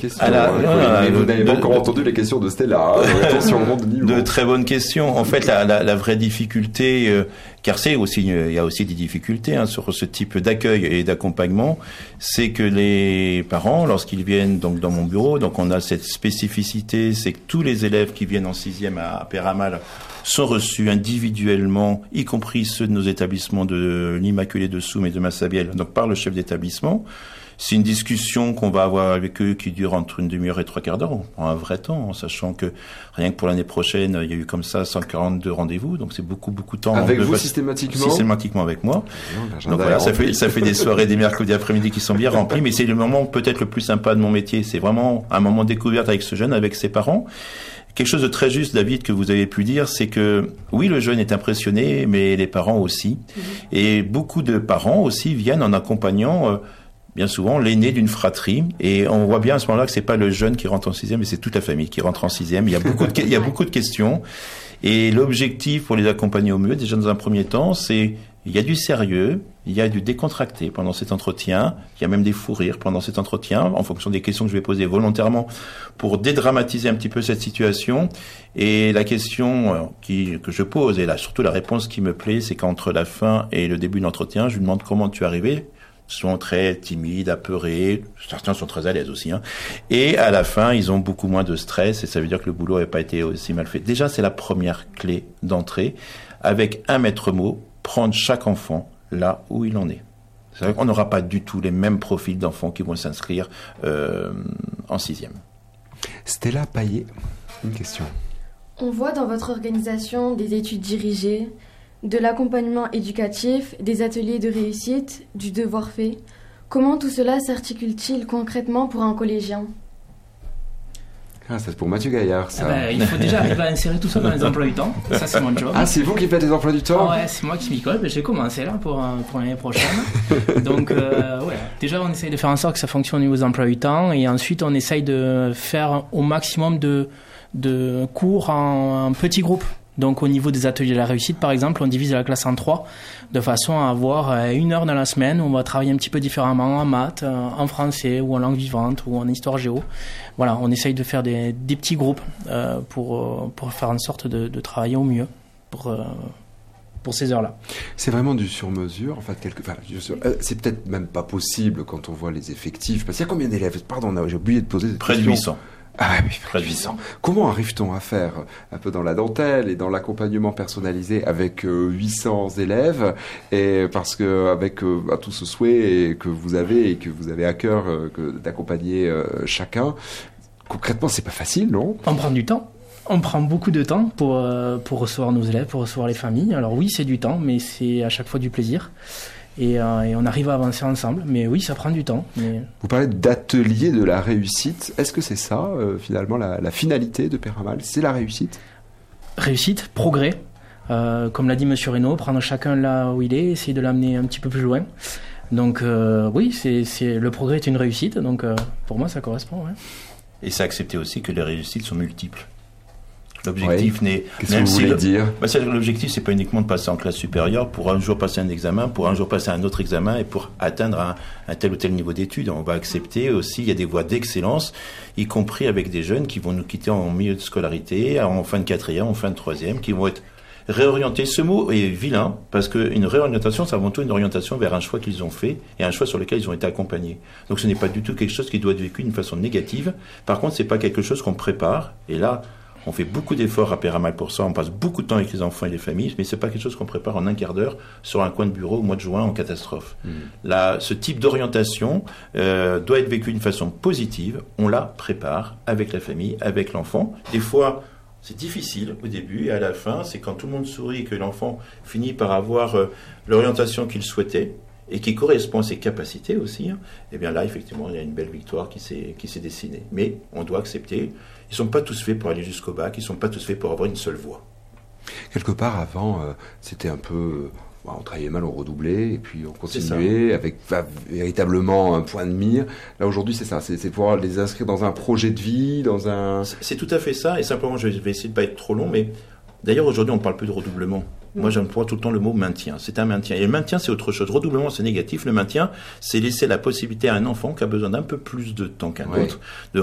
questions. Vous n'avez pas encore entendu les questions de Stella. Attention au monde de niveau. De très bonnes questions. En fait, la vraie difficulté, car il y a aussi des difficultés sur ce type d'accueil et d'accompagnement, c'est que les parents, lorsqu'ils viennent donc dans mon bureau, donc on a cette spécificité, c'est que tous les élèves qui viennent en 6e à Peyramal sont reçus individuellement, y compris ceux de nos établissements de l'Immaculée de Soum et de Massabielle, donc par le chef d'établissement. C'est une discussion qu'on va avoir avec eux qui dure entre une demi-heure et 3/4 d'heure. On prend un vrai temps, en sachant que rien que pour l'année prochaine, il y a eu comme ça 142 rendez-vous, donc c'est beaucoup de temps. Avec vous systématiquement? Systématiquement avec moi. Donc voilà, ça fait des soirées, des mercredis après-midi qui sont bien remplis, mais c'est le moment peut-être le plus sympa de mon métier. C'est vraiment un moment découverte avec ce jeune, avec ses parents. Quelque chose de très juste, David, que vous avez pu dire, c'est que oui, le jeune est impressionné, mais les parents aussi. Et beaucoup de parents aussi viennent en accompagnant bien souvent l'aîné d'une fratrie, et on voit bien à ce moment-là que c'est pas le jeune qui rentre en 6e, mais c'est toute la famille qui rentre en 6e. Il y a beaucoup de questions, et l'objectif pour les accompagner au mieux, déjà dans un premier temps, c'est il y a du sérieux, il y a du décontracté pendant cet entretien, il y a même des fous rires pendant cet entretien, en fonction des questions que je vais poser volontairement pour dédramatiser un petit peu cette situation. Et la question que je pose, et là surtout la réponse qui me plaît, c'est qu'entre la fin et le début de l'entretien, je lui demande comment tu es arrivé. Ils sont très timides, apeurés, certains sont très à l'aise aussi, et à la fin ils ont beaucoup moins de stress, et ça veut dire que le boulot n'a pas été aussi mal fait. Déjà, c'est la première clé d'entrée, avec un maître mot: prendre chaque enfant là où il en est. C'est vrai qu'on n'aura pas du tout les mêmes profils d'enfants qui vont s'inscrire en 6e. Stella Paillet, une question. On voit dans votre organisation des études dirigées, de l'accompagnement éducatif, des ateliers de réussite, du devoir fait. Comment tout cela s'articule-t-il concrètement pour un collégien ? C'est pour Mathieu Gaillard, ça. Il faut déjà arriver à insérer tout ça dans les emplois du temps. Ça, c'est mon job. Ah, c'est vous qui faites les emplois du temps ? Ouais, c'est moi qui m'y colle. J'ai commencé là pour l'année prochaine. Donc, déjà, on essaye de faire en sorte que ça fonctionne au niveau des emplois du temps. Et ensuite, on essaye de faire au maximum de cours en petits groupes. Donc au niveau des ateliers de la réussite, par exemple, on divise la classe en 3, de façon à avoir 1 heure dans la semaine où on va travailler un petit peu différemment en maths, en français ou en langue vivante ou en histoire géo. Voilà, on essaye de faire des petits groupes pour faire en sorte de travailler au mieux pour ces heures-là. C'est vraiment du sur-mesure, en fait. C'est peut-être même pas possible quand on voit les effectifs. Parce qu'il y a combien d'élèves ? Pardon, j'ai oublié de poser cette question. Près de 800. Ah oui, près de 800. Comment arrive-t-on à faire un peu dans la dentelle et dans l'accompagnement personnalisé avec 800 élèves, et parce que avec tout ce souhait que vous avez et que vous avez à cœur d'accompagner chacun, concrètement c'est pas facile, non ? On prend du temps. On prend beaucoup de temps pour recevoir nos élèves, pour recevoir les familles. Alors oui, c'est du temps, mais c'est à chaque fois du plaisir. Et on arrive à avancer ensemble, mais oui, ça prend du temps. Mais... Vous parlez d'atelier de la réussite. Est-ce que c'est ça, finalement, la finalité de Peyramal ? C'est la réussite ? Réussite, progrès. Comme l'a dit M. Reynaud, prendre chacun là où il est, essayer de l'amener un petit peu plus loin. Donc oui, le progrès est une réussite, donc pour moi ça correspond. Ouais. Et c'est accepter aussi que les réussites sont multiples. L'objectif n'est... Qu'est-ce que vous voulez dire ? L'objectif, c'est pas uniquement de passer en classe supérieure pour un jour passer un examen, pour un jour passer un autre examen et pour atteindre un tel ou tel niveau d'études. On va accepter aussi, il y a des voies d'excellence, y compris avec des jeunes qui vont nous quitter en milieu de scolarité, en fin de 4e, en fin de 3e, qui vont être réorientés. Ce mot est vilain, parce qu'une réorientation, c'est avant tout une orientation vers un choix qu'ils ont fait et un choix sur lequel ils ont été accompagnés. Donc ce n'est pas du tout quelque chose qui doit être vécu d'une façon négative. Par contre, c'est pas quelque chose qu'on prépare, et là, on fait beaucoup d'efforts à Peyramal pour ça, on passe beaucoup de temps avec les enfants et les familles, mais c'est pas quelque chose qu'on prépare en un quart d'heure sur un coin de bureau au mois de juin en catastrophe. Là, ce type d'orientation doit être vécu d'une façon positive, on la prépare avec la famille, avec l'enfant. Des fois, c'est difficile au début, et à la fin, c'est quand tout le monde sourit et que l'enfant finit par avoir l'orientation qu'il souhaitait, et qui correspond à ses capacités aussi, et bien là, effectivement, il y a une belle victoire qui s'est dessinée. Mais on doit accepter, ils ne sont pas tous faits pour aller jusqu'au bac, ils ne sont pas tous faits pour avoir une seule voie. Quelque part, avant, c'était un peu... on travaillait mal, on redoublait, et puis on continuait avec véritablement un point de mire. Là, aujourd'hui, c'est ça, c'est pouvoir les inscrire dans un projet de vie, dans un... C'est tout à fait ça, et simplement, je vais essayer de ne pas être trop long, mais d'ailleurs, aujourd'hui, on ne parle plus de redoublement. Moi, j'emploie tout le temps le mot maintien. C'est un maintien. Et le maintien, c'est autre chose. Redoublement, c'est négatif. Le maintien, c'est laisser la possibilité à un enfant qui a besoin d'un peu plus de temps qu'un autre de